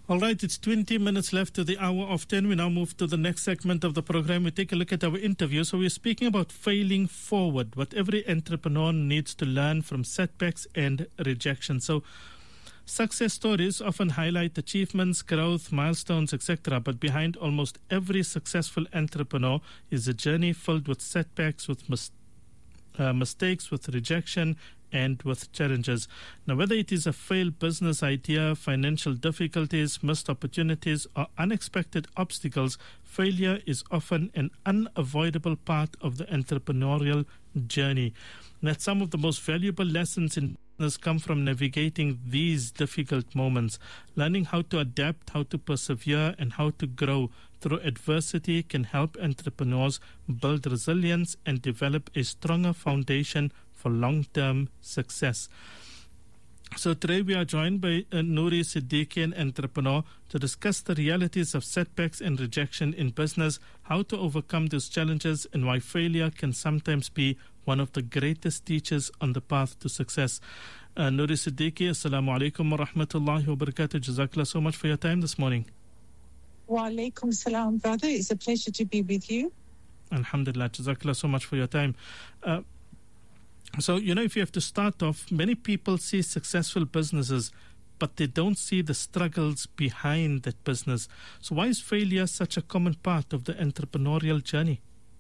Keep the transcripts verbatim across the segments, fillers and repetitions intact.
All right, it's twenty minutes left to the hour of ten. We now move to the next segment of the program. We take a look at our interview. So we're speaking about failing forward, what every entrepreneur needs to learn from setbacks and rejection. So success stories often highlight achievements, growth, milestones, et cetera. But behind almost every successful entrepreneur is a journey filled with setbacks, with mis- uh, mistakes, with rejection, and with challenges. Now, whether it is a failed business idea, financial difficulties, missed opportunities, or unexpected obstacles, failure is often an unavoidable part of the entrepreneurial journey. That some of the most valuable lessons in business come from navigating these difficult moments. Learning how to adapt, how to persevere, and how to grow through adversity can help entrepreneurs build resilience and develop a stronger foundation for long-term success. So today we are joined by uh, Nouri Siddiqui, an entrepreneur, to discuss the realities of setbacks and rejection in business, how to overcome those challenges, and why failure can sometimes be one of the greatest teachers on the path to success. Uh, Nouri Siddiqui, Assalamu alaikum wa rahmatullahi wa barakatuh. Jazakallah so much for your time this morning. Wa alaikum salam, brother. It's a pleasure to be with you. Alhamdulillah. Jazakallah so much for your time. Uh, So, you know, if you have to start off, many people see successful businesses, but they don't see the struggles behind that business. So why is failure such a common part of the entrepreneurial journey?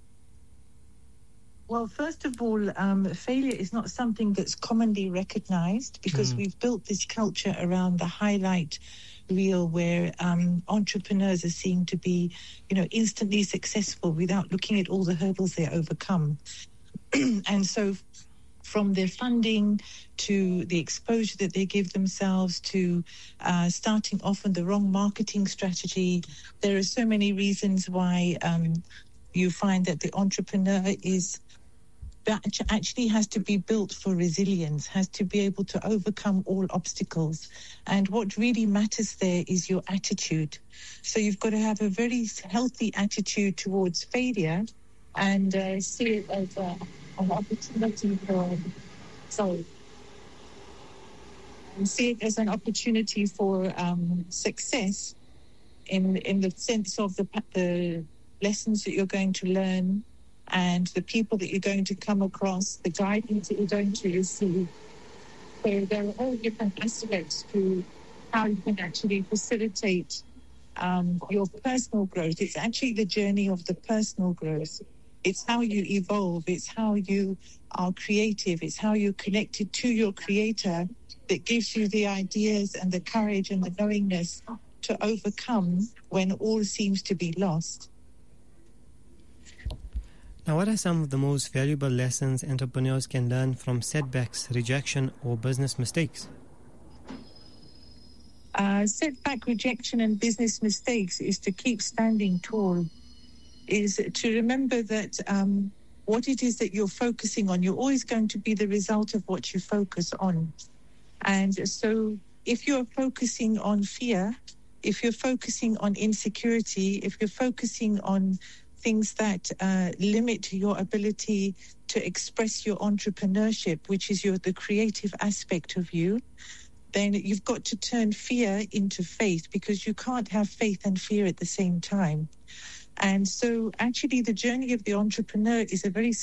Well, first of all, um, failure is not something that's commonly recognized because mm. we've built this culture around the highlight reel where um, entrepreneurs are seen to be, you know, instantly successful without looking at all the hurdles they overcome. And so from their funding to the exposure that they give themselves to uh, starting off on the wrong marketing strategy, there are so many reasons why um, you find that the entrepreneur is actually has to be built for resilience, has to be able to overcome all obstacles. And what really matters there is your attitude. So you've got to have a very healthy attitude towards failure and uh, see it as a an opportunity for, sorry, and see it as an opportunity for um, success in in the sense of the the lessons that you're going to learn and the people that you're going to come across, the guidance that you're going to receive. So there are all different aspects to how you can actually facilitate um, your personal growth. It's actually the journey of the personal growth. It's how you evolve. It's how you are creative. It's how you're connected to your creator that gives you the ideas and the courage and the knowingness to overcome when all seems to be lost. Now, what are some of the most valuable lessons entrepreneurs can learn from setbacks, rejection, or business mistakes? Uh, setback, rejection, and business mistakes is to keep standing tall. Is to remember that um, what it is that you're focusing on, you're always going to be the result of what you focus on. And so if you're focusing on fear, if you're focusing on insecurity, if you're focusing on things that uh, limit your ability to express your entrepreneurship, which is your the creative aspect of you, then you've got to turn fear into faith, because you can't have faith and fear at the same time. And so actually the journey of the entrepreneur is a very